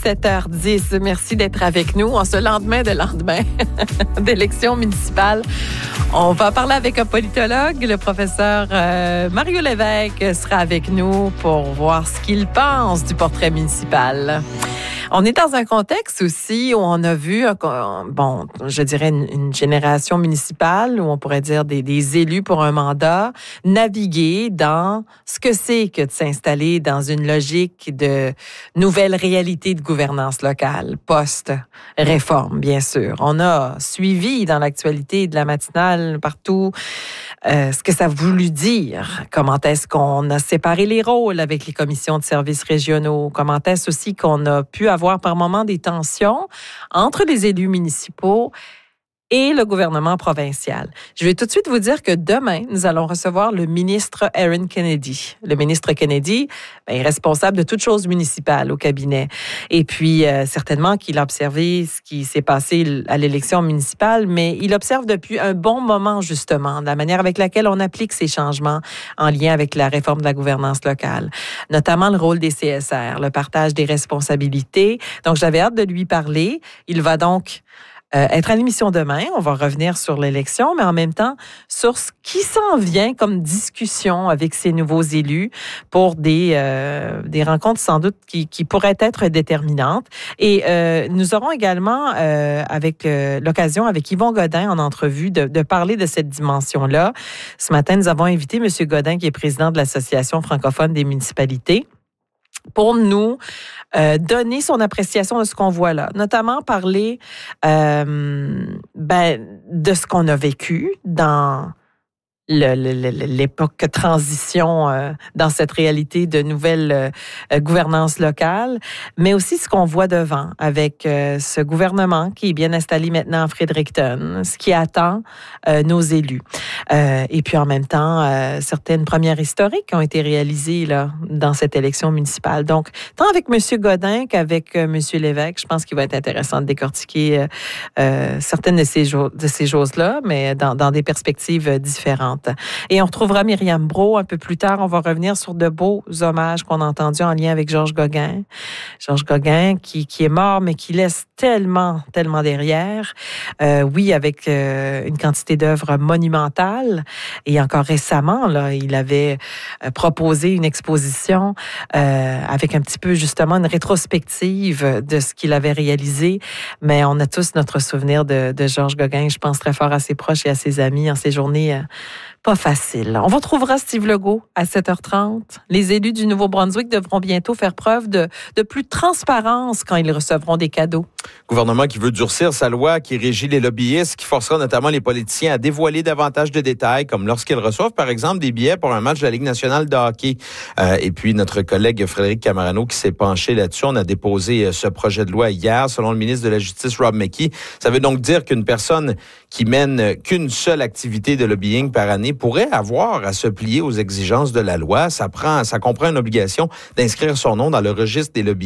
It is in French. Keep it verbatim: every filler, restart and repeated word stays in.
sept heures dix. Merci d'être avec nous en ce lendemain de lendemain d'élection municipale. On va parler avec un politologue. Le professeur euh, Mario Lévesque sera avec nous pour voir ce qu'il pense du portrait municipal. On est dans un contexte aussi où on a vu, bon, je dirais une, une génération municipale, où on pourrait dire des, des élus pour un mandat, naviguer dans ce que c'est que de s'installer dans une logique de nouvelle réalité de gouvernance locale, post-réforme, bien sûr. On a suivi dans l'actualité de la matinale partout euh, ce que ça a voulu dire. Comment est-ce qu'on a séparé les rôles avec les commissions de services régionaux? Comment est-ce aussi qu'on a pu avoir par moments des tensions entre les élus municipaux et le gouvernement provincial. Je vais tout de suite vous dire que demain, nous allons recevoir le ministre Aaron Kennedy. Le ministre Kennedy ben, est responsable de toutes choses municipales au cabinet. Et puis, euh, certainement qu'il a observé ce qui s'est passé à l'élection municipale, mais il observe depuis un bon moment, justement, la manière avec laquelle on applique ces changements en lien avec la réforme de la gouvernance locale, notamment le rôle des C S R, le partage des responsabilités. Donc, j'avais hâte de lui parler. Il va donc Euh, être à l'émission demain. On va revenir sur l'élection, mais en même temps, sur ce qui s'en vient comme discussion avec ces nouveaux élus pour des, euh, des rencontres sans doute qui, qui pourraient être déterminantes. Et euh, nous aurons également, euh, avec euh, l'occasion, avec Yvon Godin en entrevue, de, de parler de cette dimension-là. Ce matin, nous avons invité M. Godin, qui est président de l'Association francophone des municipalités, pour nous euh, donner son appréciation de ce qu'on voit là, notamment parler euh, ben, de ce qu'on a vécu dans le, le, l'époque transition euh, dans cette réalité de nouvelle euh, gouvernance locale, mais aussi ce qu'on voit devant avec euh, ce gouvernement qui est bien installé maintenant à Fredericton, ce qui attend euh, nos élus. Euh, et puis en même temps, euh, certaines premières historiques ont été réalisées là, dans cette élection municipale. Donc, tant avec M. Godin qu'avec euh, M. Lévesque, je pense qu'il va être intéressant de décortiquer euh, euh, certaines de ces, jo- de ces choses-là, mais dans, dans des perspectives différentes. Et on retrouvera Myriam Brault un peu plus tard. On va revenir sur de beaux hommages qu'on a entendus en lien avec Georges Gauguin. Georges Gauguin qui, qui est mort, mais qui laisse tellement, tellement derrière. Euh, oui, avec euh, une quantité d'œuvres monumentales. Et encore récemment, là, il avait proposé une exposition euh, avec un petit peu, justement, une rétrospective de ce qu'il avait réalisé. Mais on a tous notre souvenir de, de Georges Gauguin. Je pense très fort à ses proches et à ses amis en ces journées euh, pas faciles. On retrouvera Steve Legault à sept heures trente. Les élus du Nouveau-Brunswick devront bientôt faire preuve de, de plus de transparence quand ils recevront des cadeaux. Gouvernement qui veut durcir sa loi qui régit les lobbyistes, qui forcera notamment les politiciens à dévoiler davantage de détails, comme lorsqu'ils reçoivent, par exemple, des billets pour un match de la Ligue nationale de hockey. Euh, et puis, notre collègue Frédéric Camarano qui s'est penché là-dessus, on a déposé ce projet de loi hier, selon le ministre de la Justice, Rob McKee. Ça veut donc dire qu'une personne qui mène qu'une seule activité de lobbying par année pourrait avoir à se plier aux exigences de la loi. Ça prend, ça comprend une obligation d'inscrire son nom dans le registre des lobbyistes